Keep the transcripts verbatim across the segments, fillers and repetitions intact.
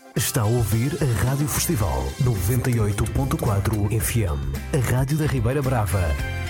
Está a ouvir a Rádio Festival noventa e oito ponto quatro F M, a rádio da Ribeira Brava.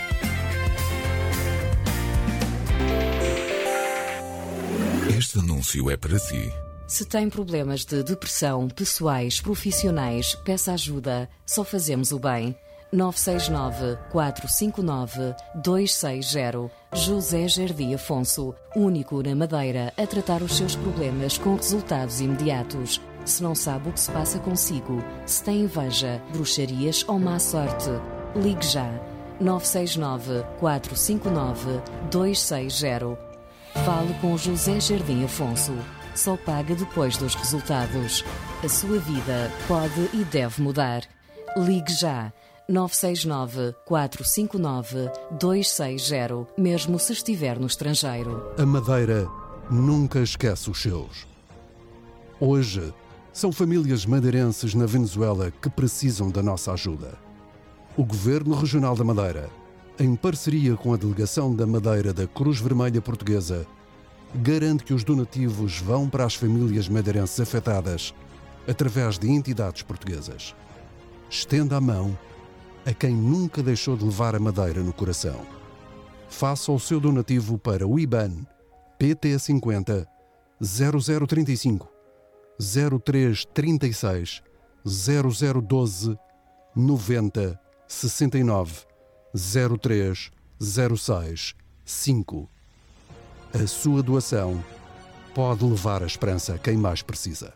Este anúncio é para si. Se tem problemas de depressão, pessoais, profissionais, peça ajuda. Só fazemos o bem. nove seis nove, quatro cinco nove, dois seis zero. José Jardim Afonso, único na Madeira a tratar os seus problemas com resultados imediatos. Se não sabe o que se passa consigo, se tem inveja, bruxarias ou má sorte, ligue já. nove seis nove, quatro cinco nove, dois seis zero. Fale com José Jardim Afonso. Só paga depois dos resultados. A sua vida pode e deve mudar. Ligue já. nove seis nove, quatro cinco nove, dois seis zero, mesmo se estiver no estrangeiro. A Madeira nunca esquece os seus. Hoje, são famílias madeirenses na Venezuela que precisam da nossa ajuda. O Governo Regional da Madeira, em parceria com a Delegação da Madeira da Cruz Vermelha Portuguesa, garante que os donativos vão para as famílias madeirenses afetadas através de entidades portuguesas. Estenda a mão a quem nunca deixou de levar a Madeira no coração. Faça o seu donativo para o I B A N P T cinquenta, zero zero trinta e cinco, zero três trinta e seis, zero zero doze, noventa, sessenta e nove, zero três zero seis cinco. A sua doação pode levar a esperança a quem mais precisa.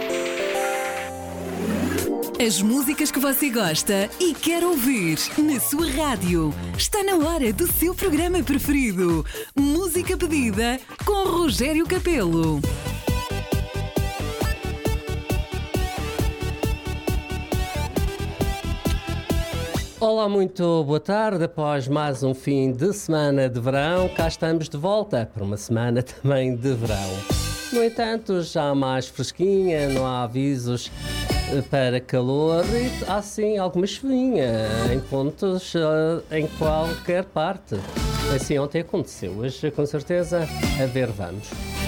As músicas que você gosta e quer ouvir na sua rádio. Está na hora do seu programa preferido. Música pedida com Rogério Capelo. Olá, muito boa tarde. Após mais um fim de semana de verão, cá estamos de volta para uma semana também de verão. No entanto, já mais fresquinha, não há avisos para calor e há sim alguma chuvinha em pontos, em qualquer parte. Assim ontem aconteceu, hoje com certeza a ver vamos.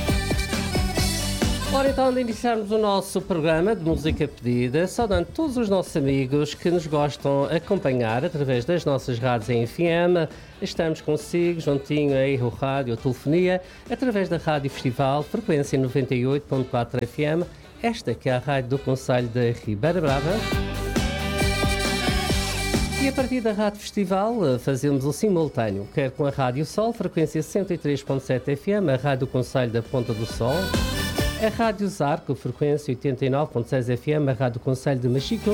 Ora, então, de iniciarmos o nosso programa de música pedida, saudando todos os nossos amigos que nos gostam acompanhar através das nossas rádios em F M. Estamos consigo, juntinho aí o rádio, a telefonia, através da Rádio Festival, frequência noventa e oito ponto quatro F M, esta que é a rádio do Concelho da Ribeira Brava. E a partir da Rádio Festival fazemos o simultâneo, quer com a Rádio Sol, frequência cento e três ponto sete F M, a Rádio do Concelho da Ponta do Sol, a Rádio Zarco, frequência oitenta e nove ponto seis F M, a Rádio Concelho de Machico,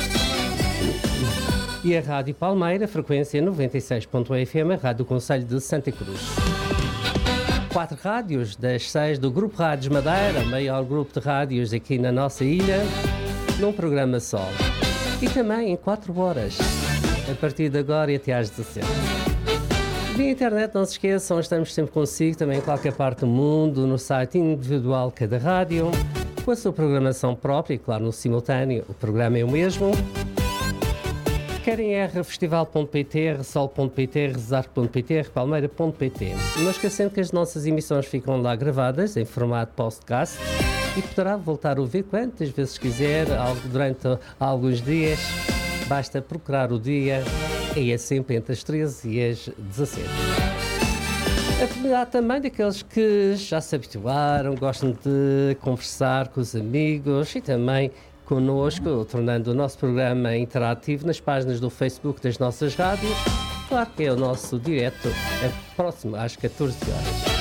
e a Rádio Palmeira, frequência noventa e seis ponto um F M, a Rádio Concelho de Santa Cruz. Quatro rádios das seis do Grupo Rádios Madeira, o maior grupo de rádios aqui na nossa ilha, num programa só. E também em quatro horas, a partir de agora e até às dezassete. Via internet, não se esqueçam, estamos sempre consigo, também em qualquer parte do mundo, no site individual cada rádio, com a sua programação própria e, claro, no simultâneo, o programa é o mesmo. Quer em r festival ponto pt, rsol ponto pt, rezar ponto pt, rpalmeira ponto pt. Não esquecendo que as nossas emissões ficam lá gravadas em formato podcast e poderá voltar a ouvir quantas vezes quiser, durante alguns dias. Basta procurar o dia, e é sempre entre as treze e as dezassete. A oportunidade também daqueles que já se habituaram, gostam de conversar com os amigos e também connosco, tornando o nosso programa interativo nas páginas do Facebook das nossas rádios. Claro que é o nosso direto, é próximo às catorze horas.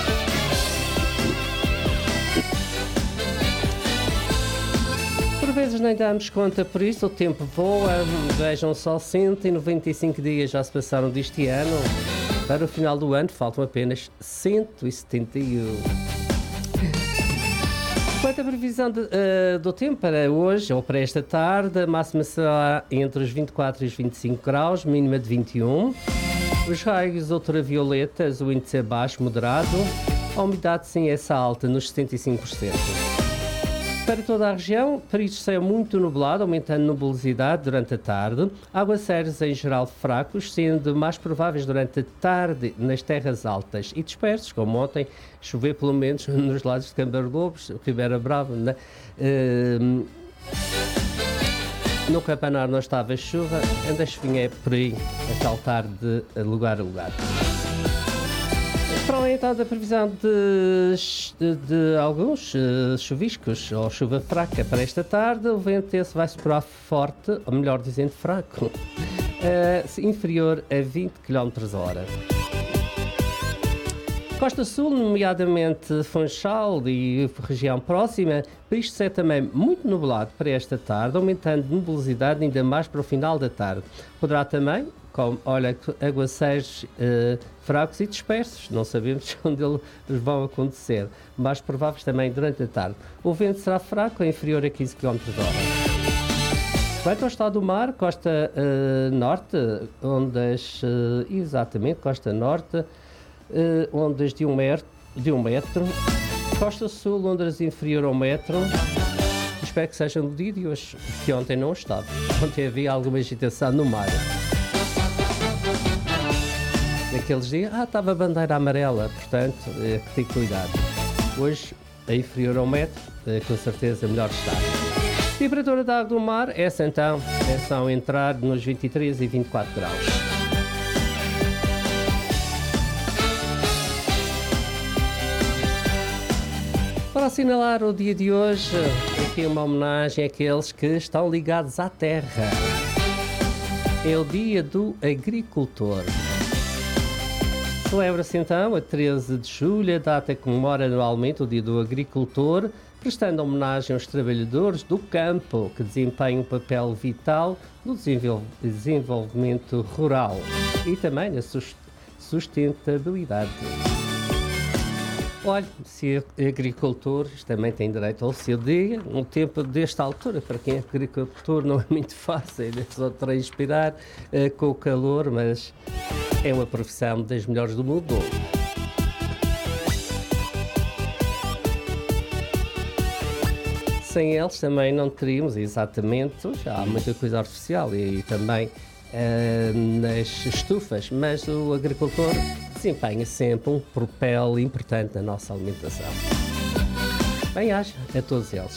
Por vezes nem damos conta por isso, o tempo voa, vejam só, cento e noventa e cinco dias já se passaram deste ano. Para o final do ano faltam apenas cento e setenta e um. Quanto à previsão de, uh, do tempo para hoje ou para esta tarde, a máxima será entre os vinte e quatro e os vinte e cinco graus, mínima de vinte e um. Os raios ultravioletas, o índice é baixo, moderado. A umidade sim é alta, nos setenta e cinco por cento. Para toda a região, períodos de céu muito nublado, aumentando a nubosidade durante a tarde. Aguaceiros em geral fracos, sendo mais prováveis durante a tarde nas terras altas e dispersos, como ontem, chover pelo menos nos lados de Cambarlobos, Ribeira Brava, né? uh, No campanar não estava chuva, anda a chuvinha por aí a saltar de lugar a lugar. Para além então da previsão de, de, de alguns uh, chuviscos ou chuva fraca para esta tarde, o vento esse vai soprar forte, ou melhor dizendo fraco, uh, inferior a vinte quilómetros a hora. Costa Sul, nomeadamente Funchal e região próxima, para isto ser também muito nublado para esta tarde, aumentando de nebulosidade ainda mais para o final da tarde. Poderá também, como, olha, aguaceiros eh, fracos e dispersos, não sabemos onde eles vão acontecer, mais prováveis também durante a tarde. O vento será fraco, inferior a quinze quilómetros a hora. Quanto ao estado do mar, costa uh, norte, ondas, uh, exatamente, costa norte, Uh, ondas de um, metro, de um metro, costa sul, ondas inferior a um metro. Espero que seja no dia de hoje, porque ontem não estava. Ontem havia alguma agitação no mar. Naqueles dias, ah, estava a bandeira amarela, portanto, é que tem cuidado. Hoje, a inferior a um metro, é, com certeza melhor estar. Temperatura da água do mar, essa então, é só entrar nos vinte e três e vinte e quatro graus. Para assinalar o dia de hoje, aqui uma homenagem àqueles que estão ligados à terra. É o dia do agricultor. Celebra-se então a treze de julho, a data que comemora anualmente o dia do agricultor, prestando homenagem aos trabalhadores do campo que desempenham um papel vital no desenvolvimento rural e também na sustentabilidade. Olha, se agricultores também têm direito ao seu dia, no tempo desta altura, para quem é agricultor não é muito fácil, é só transpirar uh, com o calor, mas é uma profissão das melhores do mundo. Sem eles também não teríamos exatamente, já há muita coisa artificial e, e também uh, nas estufas, mas o agricultor desempenha sempre um papel importante na nossa alimentação. Bem-aja a todos eles.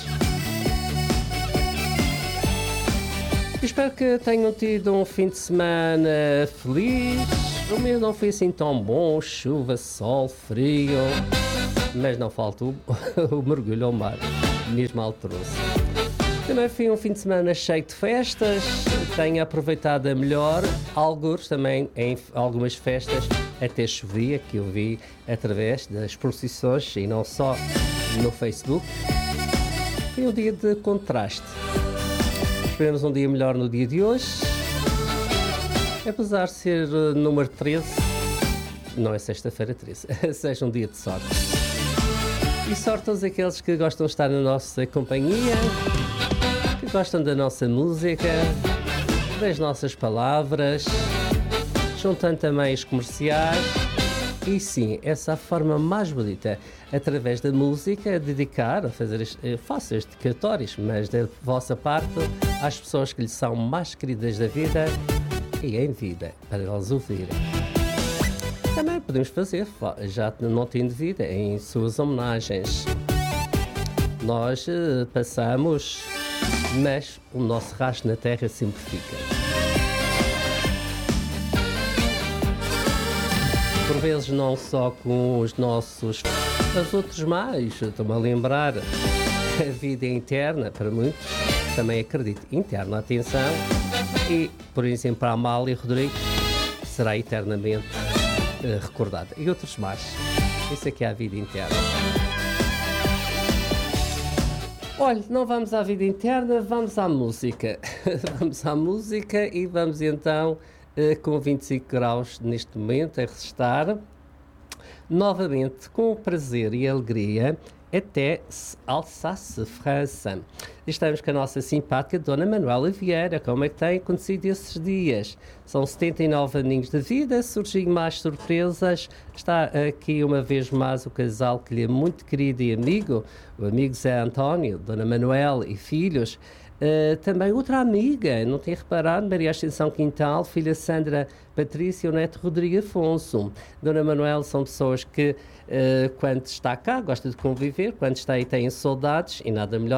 Espero que tenham tido um fim de semana feliz. O meu não foi assim tão bom, chuva, sol, frio, mas não falta o, o mergulho ao mar, mesmo alterou-se. Também foi um fim de semana cheio de festas, tenho aproveitado a melhor, alguns também em algumas festas até chovia, que eu vi através das procissões e não só no Facebook. Foi um dia de contraste. Esperemos um dia melhor no dia de hoje. Apesar de ser uh, número treze, não é sexta-feira treze, seja um dia de sorte. E sorte a todos aqueles que gostam de estar na nossa companhia, que gostam da nossa música, das nossas palavras, juntando também os comerciais. E sim, essa é a forma mais bonita, através da música, a dedicar, a fazer, faço estes dedicatórios, mas da vossa parte, às pessoas que lhe são mais queridas da vida e em vida, para elas ouvirem. Também podemos fazer, já não tendo vida, em suas homenagens. Nós uh, passamos, mas o nosso rastro na terra sempre fica. Por vezes não só com os nossos, mas outros mais. Estou-me a lembrar, a vida é interna para muitos, também acredito, interna, atenção, e, por exemplo, a Amália Rodrigues será eternamente uh, recordada. E outros mais. Isso aqui é a vida interna. Olha, não vamos à vida interna, vamos à música. Vamos à música e vamos então... com vinte e cinco graus neste momento, a resistar, novamente com prazer e alegria, até Alsácia, França. Estamos com a nossa simpática Dona Manuela Vieira. Como é que tem acontecido esses dias? São setenta e nove aninhos de vida, surgem mais surpresas. Está aqui uma vez mais o casal que lhe é muito querido e amigo, o amigo Zé António, Dona Manuela e filhos. Uh, também outra amiga, não tem reparado, Maria Ascensão Quintal, filha Sandra Patrícia e o neto Rodrigo Afonso. Dona Manuela são pessoas que, uh, quando está cá, gosta de conviver, quando está aí têm saudades, e nada melhor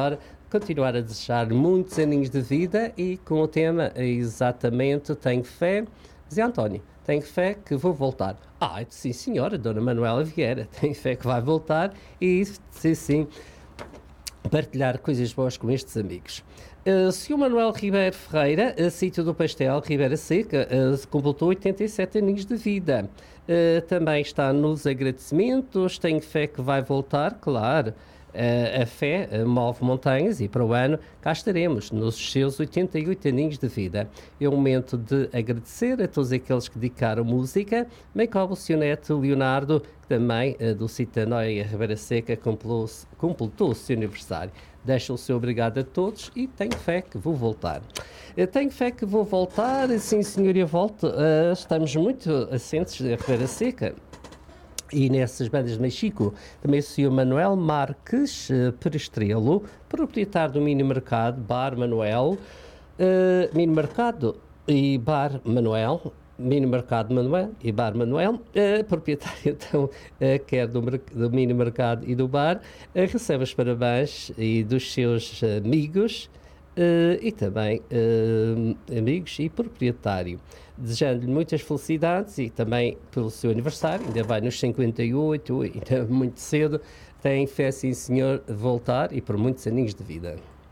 continuar a desejar muitos aninhos de vida e com o tema exatamente Tenho Fé. Zé António, tenho fé que vou voltar. Ah, sim senhora, Dona Manuela Vieira, tenho fé que vai voltar e sim, sim, partilhar coisas boas com estes amigos. Uh, senhor Manuel Ribeiro Ferreira, uh, sítio do Pastel, Ribeira Seca, uh, completou oitenta e sete aninhos de vida. Uh, também está nos agradecimentos, tenho fé que vai voltar, claro. Uh, a fé uh, move montanhas e para o ano cá estaremos nos seus oitenta e oito aninhos de vida. É um momento de agradecer a todos aqueles que dedicaram música, bem como o seu neto Leonardo, que também uh, do Citanoia Ribeira Seca completou, completou o seu aniversário. Deixo o seu obrigado a todos e tenho fé que vou voltar. Eu tenho fé que vou voltar, sim senhoria, volto. Uh, estamos muito assentes na Ribeira Seca. E nessas bandas de Mexico, também o senhor Manuel Marques uh, Perestrelo, proprietário do Mini Mercado, Bar Manuel, uh, Mini Mercado e Bar Manuel, Mini Mercado Manuel e Bar Manuel, uh, proprietário então, uh, quer do, do Mini Mercado e do Bar, uh, recebe os parabéns e dos seus amigos uh, e também uh, amigos e proprietário. Desejando-lhe muitas felicidades e também pelo seu aniversário, ainda vai nos cinquenta e oito, ainda muito cedo, tem fé, sim senhor, voltar e por muitos aninhos de vida.